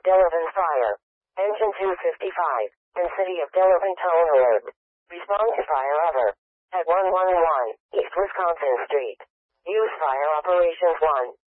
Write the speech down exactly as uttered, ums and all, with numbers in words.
of Delavan fire. Engine two fifty-five. And City of Delavan tone alert. Respond to fire over. At one one one East Wisconsin Street. Use fire operations one.